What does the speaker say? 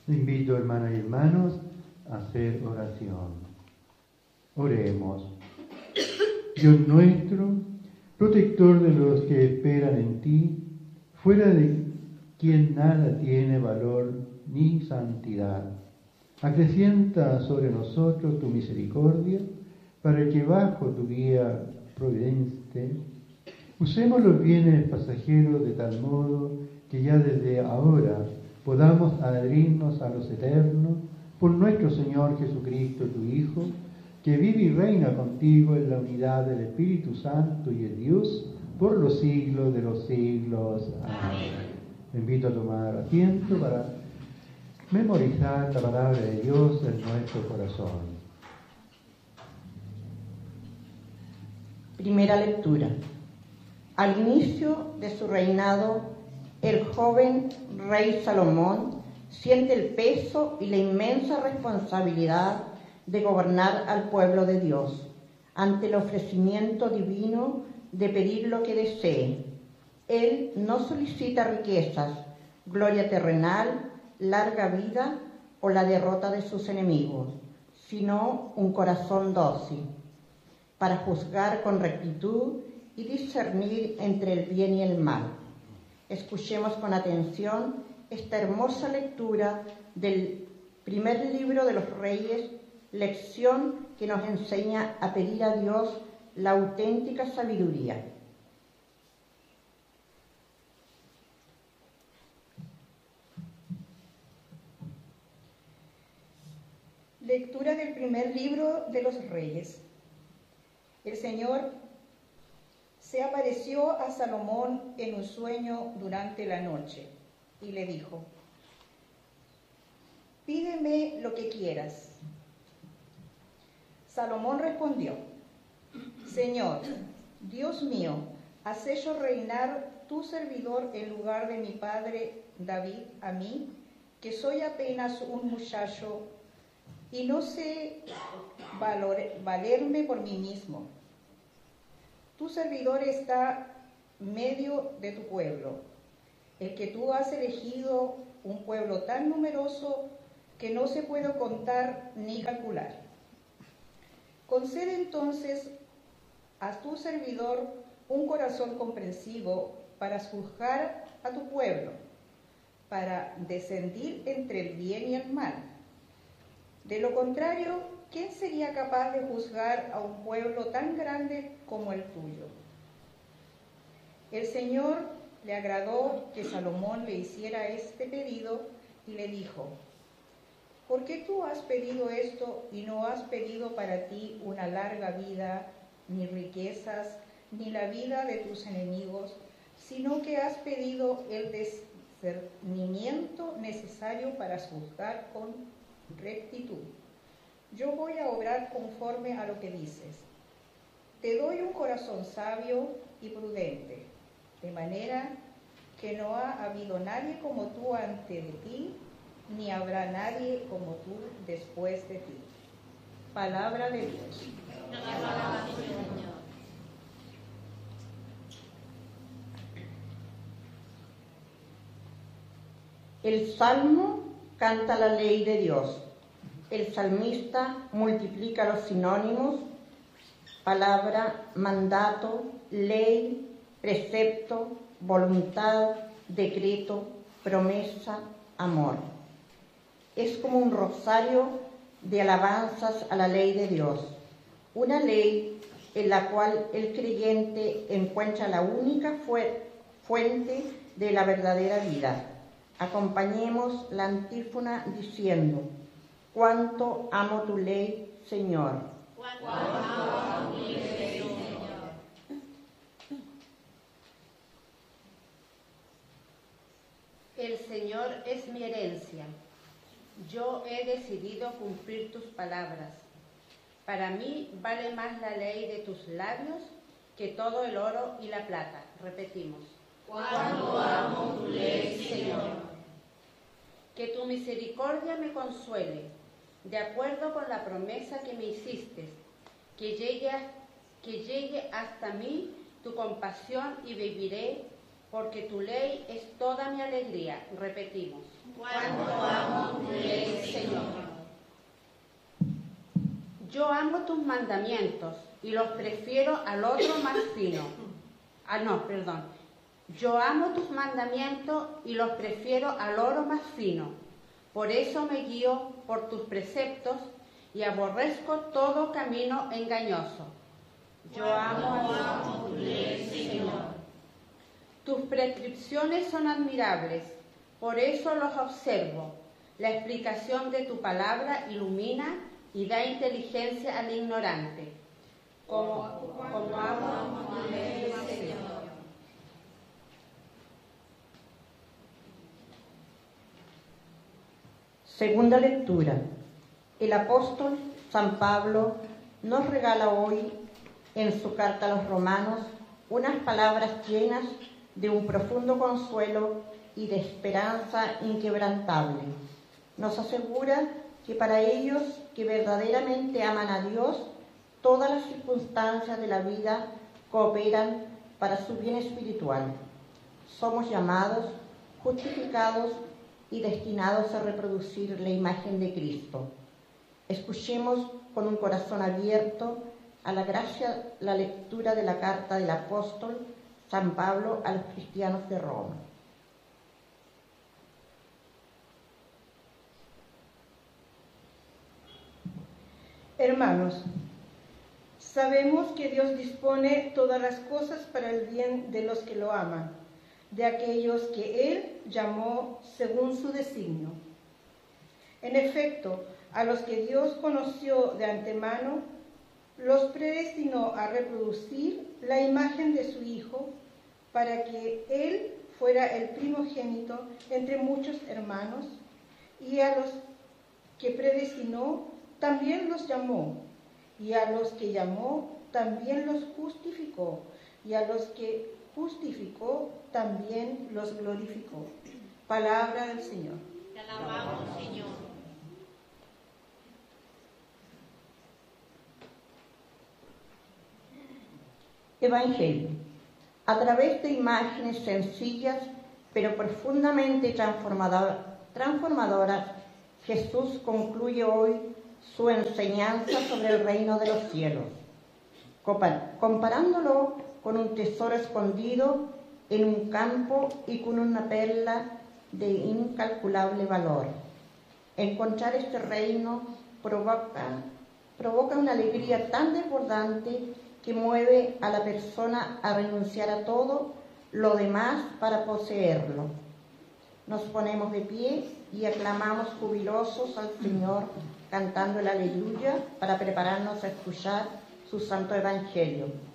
Invito, hermanas y hermanos, a hacer oración. Oremos. Dios nuestro, protector de los que esperan en ti, fuera de quien nada tiene valor ni santidad, acrecienta sobre nosotros tu misericordia, para que bajo tu guía providente usemos los bienes pasajeros de tal modo que ya desde ahora podamos adherirnos a los eternos por nuestro Señor Jesucristo, tu Hijo, que vive y reina contigo en la unidad del Espíritu Santo y es Dios por los siglos de los siglos. Amén. Te invito a tomar asiento para memorizar la palabra de Dios en nuestro corazón. Primera lectura. Al inicio de su reinado, el joven rey Salomón siente el peso y la inmensa responsabilidad de gobernar al pueblo de Dios ante el ofrecimiento divino de pedir lo que desee. Él no solicita riquezas, gloria terrenal, larga vida o la derrota de sus enemigos, sino un corazón dócil para juzgar con rectitud y discernir entre el bien y el mal. Escuchemos con atención esta hermosa lectura del primer libro de los Reyes, lección que nos enseña a pedir a Dios la auténtica sabiduría. Lectura del primer libro de los Reyes. El Señor se apareció a Salomón en un sueño durante la noche y le dijo: «Pídeme lo que quieras». Salomón respondió: «Señor, Dios mío, has hecho reinar tu servidor en lugar de mi padre David a mí, que soy apenas un muchacho y no sé valerme por mí mismo. Tu servidor está medio de tu pueblo, el que tú has elegido, un pueblo tan numeroso que no se puede contar ni calcular. Concede entonces a tu servidor un corazón comprensivo para juzgar a tu pueblo, para discernir entre el bien y el mal. De lo contrario, ¿quién sería capaz de juzgar a un pueblo tan grande como el tuyo?». El Señor le agradó que Salomón le hiciera este pedido y le dijo: «¿Por qué tú has pedido esto y no has pedido para ti una larga vida, ni riquezas, ni la vida de tus enemigos, sino que has pedido el discernimiento necesario para juzgar con rectitud? Yo voy a obrar conforme a lo que dices. Te doy un corazón sabio y prudente, de manera que no ha habido nadie como tú antes de ti, ni habrá nadie como tú después de ti». Palabra de Dios. El Salmo canta la ley de Dios. El salmista multiplica los sinónimos: palabra, mandato, ley, precepto, voluntad, decreto, promesa, amor. Es como un rosario de alabanzas a la ley de Dios, una ley en la cual el creyente encuentra la única fuente de la verdadera vida. Acompañemos la antífona diciendo: «Cuánto amo tu ley, Señor». Cuánto amo tu ley, Señor. El Señor es mi herencia. Yo he decidido cumplir tus palabras. Para mí vale más la ley de tus labios que todo el oro y la plata. Repetimos: Cuánto amo tu ley, Señor. Que tu misericordia me consuele, de acuerdo con la promesa que me hiciste, que llegue hasta mí tu compasión y viviré, porque tu ley es toda mi alegría. Repetimos: Cuánto amo tu ley, Señor. Yo amo tus mandamientos y los prefiero al otro más fino. Yo amo tus mandamientos y los prefiero al oro más fino. Por eso me guío por tus preceptos y aborrezco todo camino engañoso. Yo amo tu ley, Señor. Tus prescripciones son admirables, por eso los observo. La explicación de tu palabra ilumina y da inteligencia al ignorante. Como amo tu ley, Señor. Segunda lectura. El apóstol San Pablo nos regala hoy en su carta a los romanos unas palabras llenas de un profundo consuelo y de esperanza inquebrantable. Nos asegura que para ellos que verdaderamente aman a Dios, todas las circunstancias de la vida cooperan para su bien espiritual. Somos llamados, justificados y destinados a reproducir la imagen de Cristo. Escuchemos con un corazón abierto a la gracia la lectura de la carta del apóstol San Pablo a los cristianos de Roma. Hermanos, sabemos que Dios dispone todas las cosas para el bien de los que lo aman, de aquellos que Él llamó según su designio. En efecto, a los que Dios conoció de antemano, los predestinó a reproducir la imagen de su Hijo, para que Él fuera el primogénito entre muchos hermanos, y a los que predestinó también los llamó, y a los que llamó también los justificó, y a los que justificó también los glorificó. Palabra del Señor. Te alabamos, Señor. Evangelio. A través de imágenes sencillas pero profundamente transformadoras, Jesús concluye hoy su enseñanza sobre el reino de los cielos, comparándolo con un tesoro escondido en un campo y con una perla de incalculable valor. Encontrar este reino provoca una alegría tan desbordante que mueve a la persona a renunciar a todo lo demás para poseerlo. Nos ponemos de pie y aclamamos jubilosos al Señor, cantando el aleluya para prepararnos a escuchar su santo evangelio.